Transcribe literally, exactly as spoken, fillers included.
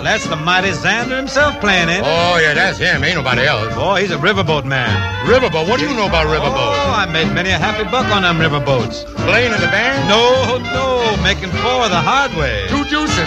that's the mighty Xander himself playing, ain't it? Oh, yeah, that's him. Ain't nobody else. Boy, he's a riverboat man. Riverboat? What do you know about riverboat? Oh, I made many a happy buck on them riverboats. Playing in the band? No, no, making four the hard way. Two juices.